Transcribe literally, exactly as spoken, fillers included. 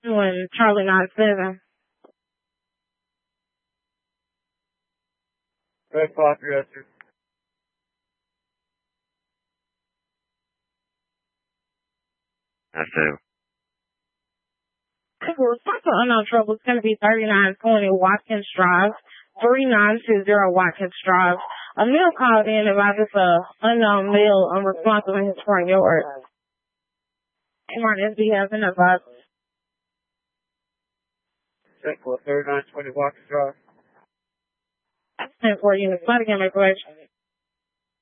When Charlie nine seven. Red five three oh two. That's two. Response to unknown trouble is going to be thirty-nine twenty Watkins Drive, three nine two zero Watkins Drive. A male called in about this uh, unknown male unresponsive in his front yard. Martin S B has an advice. Check for thirty-nine twenty Watkins Drive. ten four units, fighting information.